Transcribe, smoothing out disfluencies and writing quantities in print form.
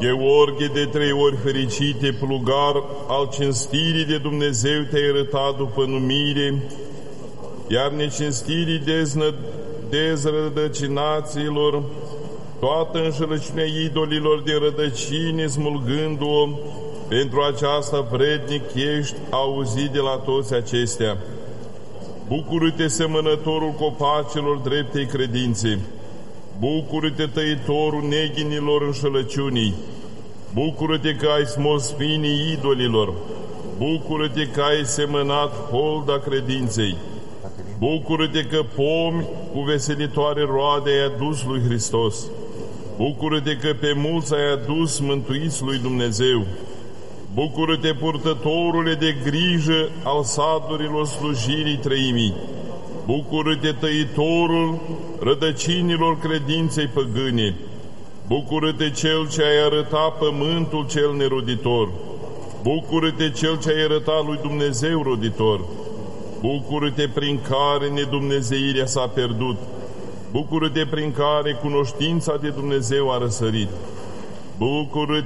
Gheorghe, de 3 ori fericite, plugar al cinstirii de Dumnezeu te-ai arătat după numire, iar necinstirii dezrădăcinaților, toată înșelăciunea idolilor de rădăcini, smulgându-o, pentru aceasta vrednic ești auzit de la toți acestea. Bucură-te, semănătorul copacilor dreptei credințe, bucură-te, tăitorul neghinilor înșelăciunii, bucură-te că ai smuls spinii idolilor, bucură-te că ai semănat holda credinței, bucură-te că pomi cu veselitoare roade ai adus lui Hristos, bucură-te că pe mulți ai adus mântuiți lui Dumnezeu, bucură-te, purtătorule de grijă al sadurilor slujirii treimii, bucură-te, tăitorul rădăcinilor credinței păgâne, bucură-te, cel ce ai arătat pământul cel neroditor, bucură-te, cel ce ai arătat lui Dumnezeu roditor, bucură-te, prin care nedumnezeirea s-a pierdut, bucură-te, prin care cunoștința de Dumnezeu a răsărit, bucură-te